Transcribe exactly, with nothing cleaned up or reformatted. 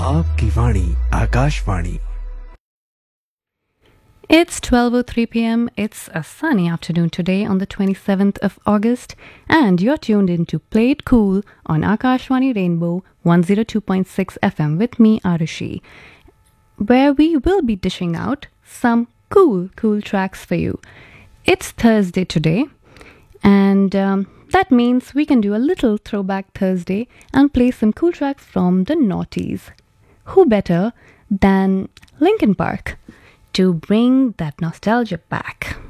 आपकी वाणी Akashvani. It's twelve oh three p.m. It's a sunny afternoon today on the twenty-seventh of August, and you're tuned in to Play It Cool on Akashvani Rainbow one oh two point six F M with me, Arushi, where we will be dishing out some cool, cool tracks for you. It's Thursday today, and um, that means we can do a little throwback Thursday and play some cool tracks from the noughties. Who better than Linkin Park to bring that nostalgia back?